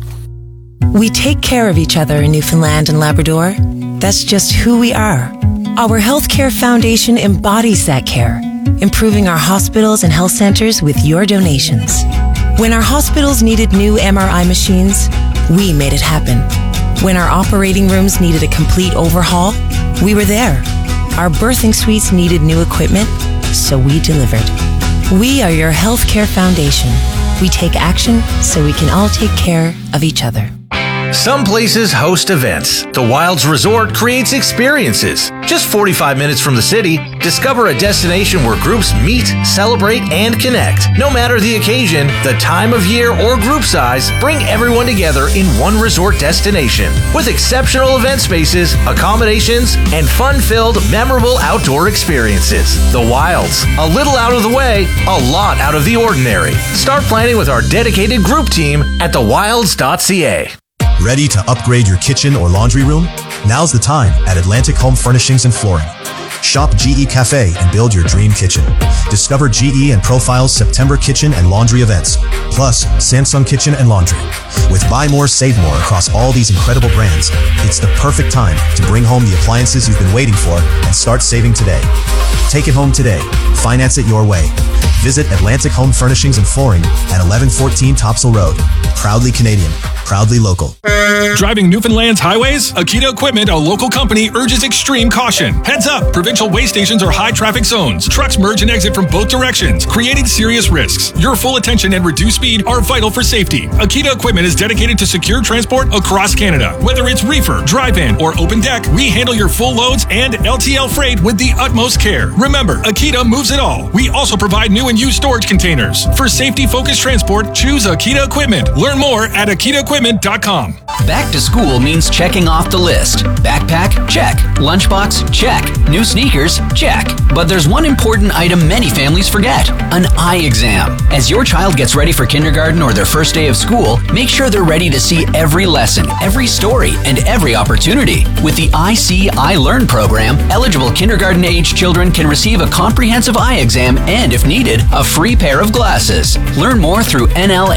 We take care of each other in Newfoundland and Labrador. That's just who we are. Our Healthcare Foundation embodies that care, improving our hospitals and health centers with your donations. When our hospitals needed new MRI machines, we made it happen. When our operating rooms needed a complete overhaul, we were there. Our birthing suites needed new equipment, so we delivered. We are your Healthcare Foundation. We take action so we can all take care of each other. Some places host events. The Wilds Resort creates experiences. Just 45 minutes from the city, discover a destination where groups meet, celebrate, and connect. No matter the occasion, the time of year, or group size, bring everyone together in one resort destination. With exceptional event spaces, accommodations, and fun-filled, memorable outdoor experiences. The Wilds. A little out of the way, a lot out of the ordinary. Start planning with our dedicated group team at thewilds.ca. Ready to upgrade your kitchen or laundry room? Now's the time at Atlantic Home Furnishings and Flooring. Shop GE Cafe and build your dream kitchen. Discover GE and Profile's September kitchen and laundry events, plus Samsung Kitchen and Laundry. With buy more, save more across all these incredible brands, it's the perfect time to bring home the appliances you've been waiting for and start saving today. Take it home today. Finance it your way. Visit Atlantic Home Furnishings and Flooring at 1114 Topsail Road. Proudly Canadian, proudly local. Driving Newfoundland's highways? Akita Equipment, a local company, urges extreme caution. Heads up, provincial way stations are high traffic zones. Trucks merge and exit from both directions, creating serious risks. Your full attention and reduced speed are vital for safety. Akita Equipment is dedicated to secure transport across Canada. Whether it's reefer, drive-in, or open deck, we handle your full loads and LTL freight with the utmost care. Remember, Akita moves it all. We also provide new and used storage containers. For safety-focused transport, choose Akita Equipment. Learn more at akitaequipment.com. Back to school means checking off the list. Backpack? Check. Lunchbox? Check. New sneakers? Check. But there's one important item many families forget: an eye exam. As your child gets ready for kindergarten or their first day of school, make sure they're ready to see every lesson, every story, and every opportunity. With the I See, I Learn program, eligible kindergarten-age children can receive a comprehensive eye exam and, if needed, a free pair of glasses. Learn more through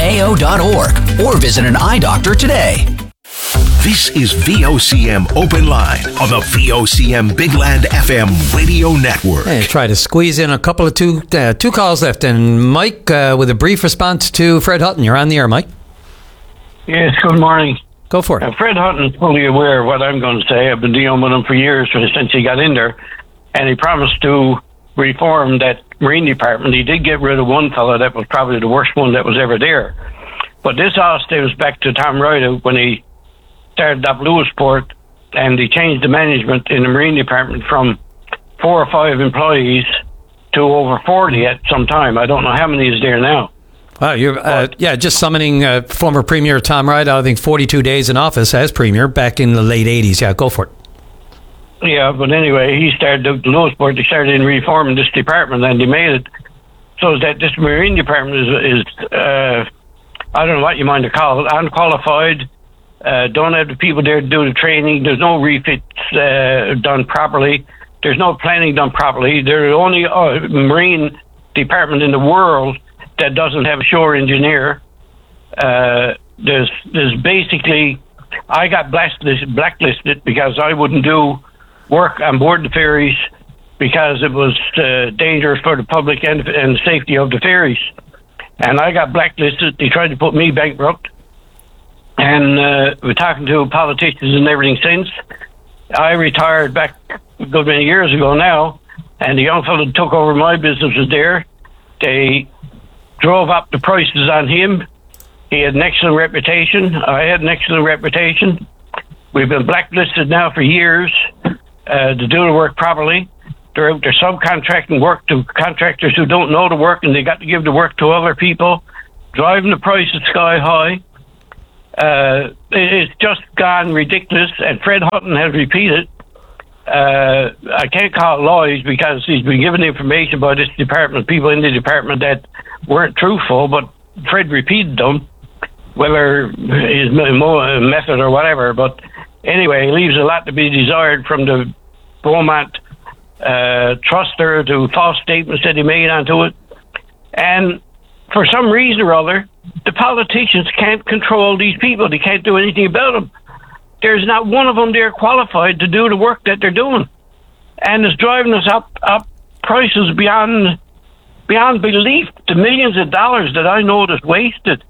nlao.org or visit an eye doctor today. This is VOCM Open Line on the VOCM Big Land FM radio network. Hey, try to squeeze in a couple of two calls left. And Mike, with a brief response to Fred Hutton. You're on the air, Mike. Yes, good morning. Go for it. Fred Hutton's fully aware of what I'm going to say. I've been dealing with him for years since he got in there. And he promised to reform that Marine Department. He did get rid of one fellow that was probably the worst one that was ever there. But this all stems back to Tom Ryder when he started up Lewisport, and he changed the management in the Marine Department from 4 or 5 employees to over 40 at some time. I don't know how many is there now. Wow, you're just summoning former Premier Tom Ryder, I think 42 days in office as Premier back in the late 80s. Yeah, go for it. Yeah, but anyway, he started Lewisport. They started in reforming this department, and they made it so that this Marine Department is I don't know what you mind to call it, unqualified. Don't have the people there to do the training. There's no refits done properly. There's no planning done properly. They're the only Marine Department in the world that doesn't have a shore engineer. There's basically, I got blacklisted because I wouldn't do work on board the ferries because it was dangerous for the public and the safety of the ferries. And I got blacklisted. They tried to put me bankrupt. And we're talking to politicians and everything since. I retired back a good many years ago now, and the young fellow that took over my business was there. They drove up the prices on him. He had an excellent reputation. I had an excellent reputation. We've been blacklisted now for years to do the work properly. They're out there subcontracting work to contractors who don't know the work, and they got to give the work to other people, driving the prices sky high. It's just gone ridiculous, and Fred Hutton has repeated. I can't call it lies because he's been given information by this department, people in the department that weren't truthful, but Fred repeated them, whether his method or whatever. But anyway, it leaves a lot to be desired from the Beaumont truster to false statements that he made onto it. And for some reason or other, the politicians can't control these people. They can't do anything about them. There's not one of them there qualified to do the work that they're doing. And it's driving us up prices beyond belief. The millions of dollars that I know is wasted.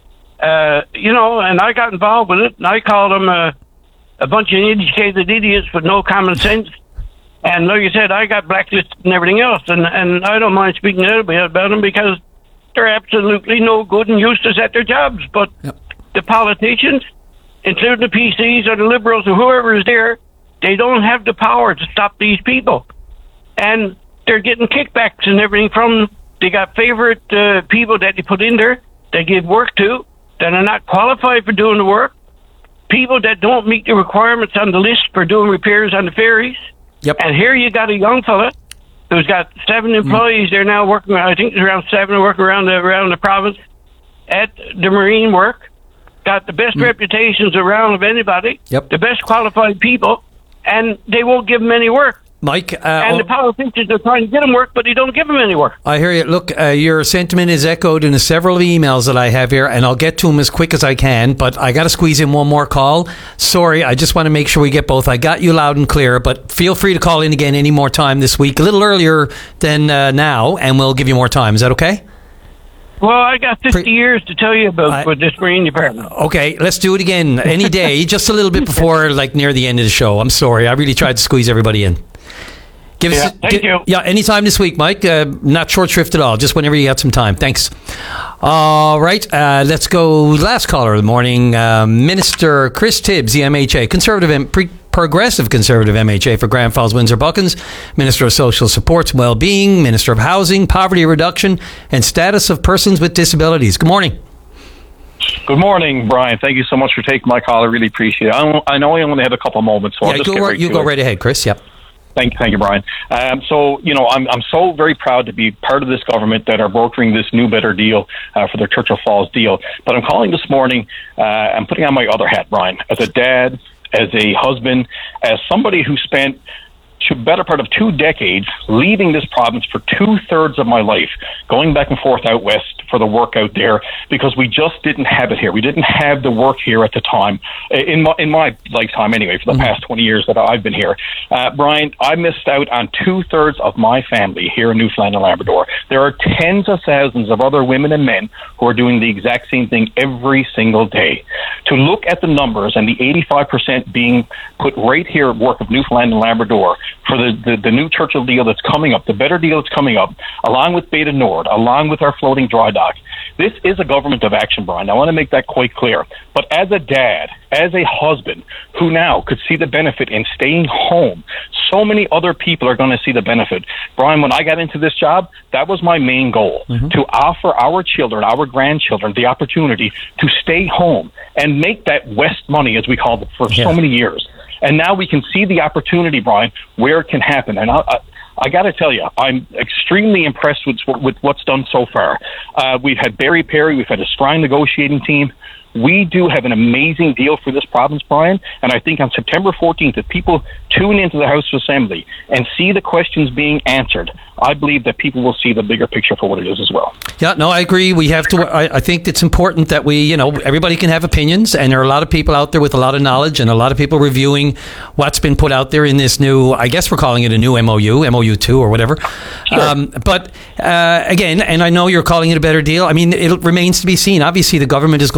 And I got involved with it, and I called them a bunch of educated idiots with no common sense. And like I said, I got blacklisted and everything else. And I don't mind speaking a little bit about them because they're absolutely no good and useless at their jobs. But the politicians, including the PCs or the Liberals or whoever is there, they don't have the power to stop these people. And they're getting kickbacks and everything from them. They got favorite people that they put in there, they give work to, that are not qualified for doing the work. People that don't meet the requirements on the list for doing repairs on the ferries. Yep. And here you got a young fella who's got 7 employees. They're now working, I think there's around 7 working around the province at the marine work. Got the best reputations around of anybody. Yep. The best qualified people. And they won't give them any work. Mike, and the politicians are trying to get them work, but they don't give them any work. I hear you. Look, your sentiment is echoed in several emails that I have here, and I'll get to them as quick as I can, but I got to squeeze in one more call. Sorry, I just want to make sure we get both. I got you loud and clear, but feel free to call in again any more time this week, a little earlier than now, and we'll give you more time. Is that okay? Well, I got 50 years to tell you about with this Marine Department. Okay, let's do it again any day, just a little bit before, like, near the end of the show. I'm sorry. I really tried to squeeze everybody in. Thank you. Yeah, anytime this week, Mike. Not short shrift at all. Just whenever you got some time. Thanks. All right, let's go. Last caller of the morning, Minister Chris Tibbs, the MHA, progressive conservative MHA for Grand Falls, Windsor Buckens, Minister of Social Supports and Wellbeing, Minister of Housing, Poverty Reduction, and Status of Persons with Disabilities. Good morning. Good morning, Brian. Thank you so much for taking my call. I really appreciate it. I know I only had a couple moments, so I'll just get right to it. Go right ahead, Chris. Yep. Thank you, Brian. I'm so very proud to be part of this government that are brokering this new, better deal for the Churchill Falls deal. But I'm calling this morning, I'm putting on my other hat, Brian, as a dad, as a husband, as somebody who spent the better part of 2 decades leaving this province for 2/3 of my life, going back and forth out west for the work out there because we just didn't have it here. We didn't have the work here at the time, in my lifetime anyway, for the past 20 years that I've been here. Brian, I missed out on 2/3 of my family here in Newfoundland and Labrador. There are tens of thousands of other women and men who are doing the exact same thing every single day. To look at the numbers and the 85% being put right here at work of Newfoundland and Labrador for the new Churchill deal that's coming up, the better deal that's coming up, along with Beta Nord, along with our floating dry dock. This is a government of action, Brian. I want to make that quite clear. But as a dad, as a husband, who now could see the benefit in staying home, so many other people are going to see the benefit. Brian, when I got into this job, that was my main goal, to offer our children, our grandchildren, the opportunity to stay home and make that West money, as we called it, for so many years. And now we can see the opportunity, Brian, where it can happen. And I got to tell you, I'm extremely impressed with what's done so far. We've had Barry Perry. We've had a strong negotiating team. We do have an amazing deal for this province, Brian, and I think on September 14th, if people tune into the House of Assembly and see the questions being answered, I believe that people will see the bigger picture for what it is as well. Yeah, no, I agree. We have to. I think it's important that we, everybody can have opinions, and there are a lot of people out there with a lot of knowledge, and a lot of people reviewing what's been put out there in this new. I guess we're calling it a new MOU 2 or whatever. Sure. But again, and I know you're calling it a better deal. I mean, it remains to be seen. Obviously, the government is going to promote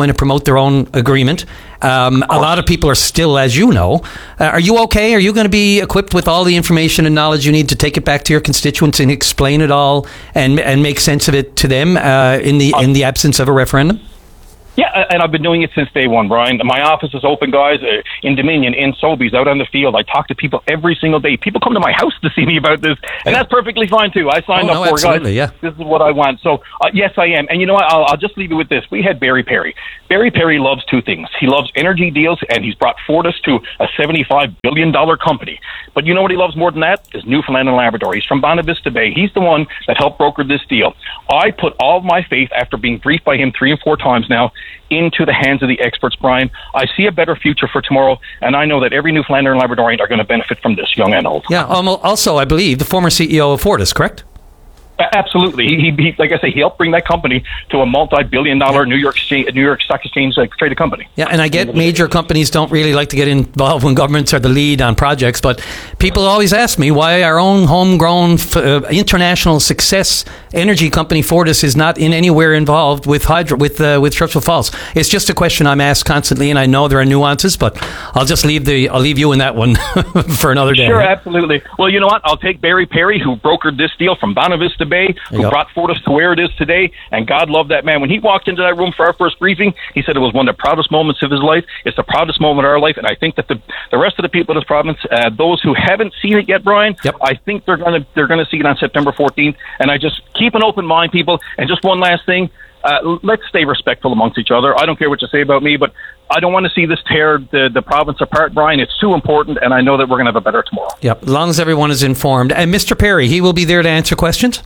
their own agreement. A lot of people are still, as you know. Are you okay? Are you going to be equipped with all the information and knowledge you need to take it back to your constituents and explain it all and make sense of it to them in the absence of a referendum? Yeah, and I've been doing it since day one, Brian. My office is open, guys, in Dominion, in Sobeys, out on the field. I talk to people every single day. People come to my house to see me about this, and that's perfectly fine, too. I signed up for it, guys. Yeah. This is what I want. So, yes, I am. And you know what? I'll just leave you with this. We had Barry Perry. Barry Perry loves two things. He loves energy deals, and he's brought Fortis to a $75 billion company. But you know what he loves more than that? Is Newfoundland and Labrador. He's from Bonavista Bay. He's the one that helped broker this deal. I put all of my faith, after being briefed by him 3 and 4 times now, into the hands of the experts, Brian. I see a better future for tomorrow, and I know that every Newfoundlander and Labradorian are going to benefit from this, young and old. Yeah, also, I believe, the former CEO of Fortis, correct? Absolutely. He like I say, he helped bring that company to a multi-billion-dollar New York Stock Exchange traded company. Yeah, and I get major companies don't really like to get involved when governments are the lead on projects, but people always ask me why our own homegrown international success energy company Fortis is not in anywhere involved with Churchill Falls. It's just a question I'm asked constantly, and I know there are nuances, but I'll just leave you in that one for another day. Sure, absolutely. Well, you know what? I'll take Barry Perry, who brokered this deal from Bonavista Bay, who brought Fortis to where it is today, and God love that man. When he walked into that room for our first briefing, he said it was one of the proudest moments of his life. It's the proudest moment of our life, and I think that the rest of the people of this province, those who haven't seen it yet, Brian, I think they're going to see it on September 14th, and I just keep an open mind, people. And just one last thing, let's stay respectful amongst each other. I don't care what you say about me, but I don't want to see this tear the province apart, Brian. It's too important, and I know that we're going to have a better tomorrow. Yep, as long as everyone is informed. And Mr. Perry, he will be there to answer questions?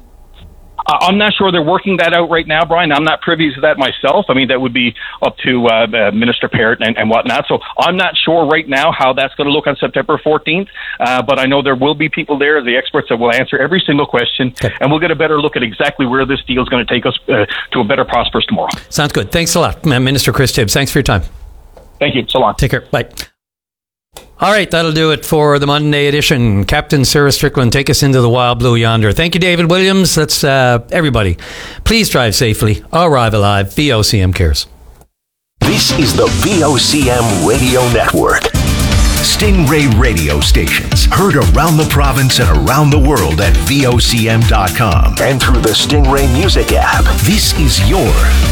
I'm not sure they're working that out right now, Brian. I'm not privy to that myself. I mean, that would be up to Minister Parrott and whatnot. So I'm not sure right now how that's going to look on September 14th. But I know there will be people there, the experts, that will answer every single question. Okay. And we'll get a better look at exactly where this deal is going to take us to a better, prosperous tomorrow. Sounds good. Thanks a lot, Minister Chris Tibbs. Thanks for your time. Thank you. So long. Take care. Bye. All right, that'll do it for the Monday edition. Captain Sarah Strickland, take us into the wild blue yonder. Thank you, David Williams. That's everybody. Please drive safely. Arrive alive. VOCM cares. This is the VOCM Radio Network. Stingray radio stations heard around the province and around the world at VOCM.com and through the Stingray Music app. This is your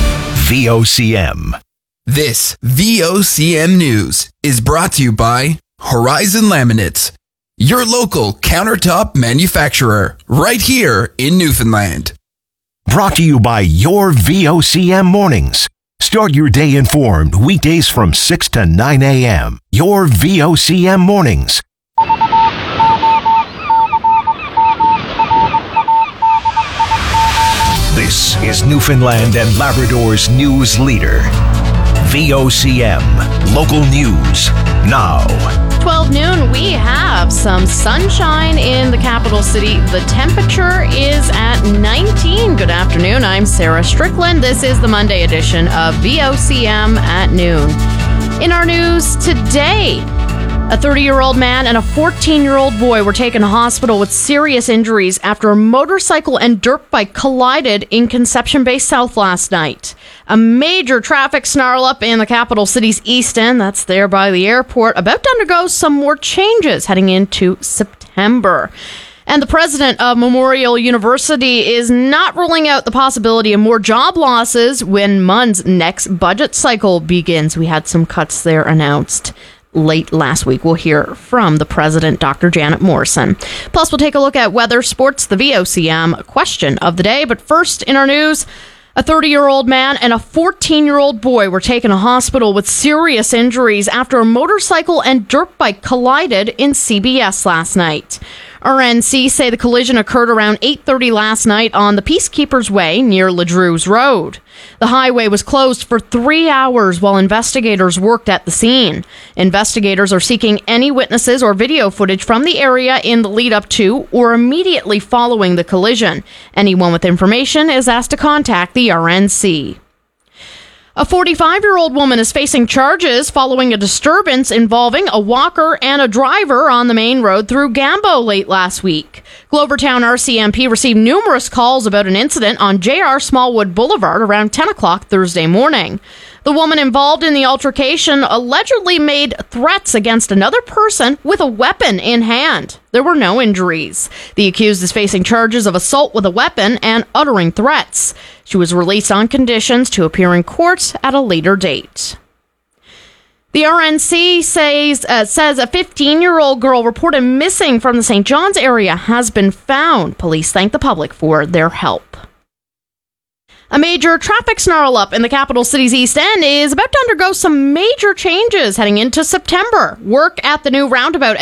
VOCM. This VOCM News is brought to you by Horizon Laminates, your local countertop manufacturer, right here in Newfoundland. Brought to you by your VOCM Mornings. Start your day informed weekdays from 6 to 9 a.m. Your VOCM Mornings. This is Newfoundland and Labrador's news leader. VOCM, local news, now. 12 noon, we have some sunshine in the capital city. The temperature is at 19. Good afternoon, I'm Sarah Strickland. This is the Monday edition of VOCM at noon. In our news today, a 30-year-old man and a 14-year-old boy were taken to hospital with serious injuries after a motorcycle and dirt bike collided in Conception Bay South last night. A major traffic snarl up in the capital city's east end, that's there by the airport, about to undergo some more changes heading into September. And the president of Memorial University is not ruling out the possibility of more job losses when MUN's next budget cycle begins. We had some cuts there announced late last week. We'll hear from the president, Dr. Janet Morrison. Plus, we'll take a look at weather, sports, the VOCM question of the day. But first, in our news, a 30-year-old man and a 14-year-old boy were taken to hospital with serious injuries after a motorcycle and dirt bike collided in CBS last night. RNC say the collision occurred around 8:30 last night on the Peacekeepers Way near Ledrews Road. The highway was closed for 3 hours while investigators worked at the scene. Investigators are seeking any witnesses or video footage from the area in the lead up to or immediately following the collision. Anyone with information is asked to contact the RNC. A 45-year-old woman is facing charges following a disturbance involving a walker and a driver on the main road through Gambo late last week. Glovertown RCMP received numerous calls about an incident on J.R. Smallwood Boulevard around 10 o'clock Thursday morning. The woman involved in the altercation allegedly made threats against another person with a weapon in hand. There were no injuries. The accused is facing charges of assault with a weapon and uttering threats. She was released on conditions to appear in court at a later date. The RNC says a 15-year-old girl reported missing from the St. John's area has been found. Police thank the public for their help. A major traffic snarl-up in the capital city's East End is about to undergo some major changes heading into September. Work at the new roundabout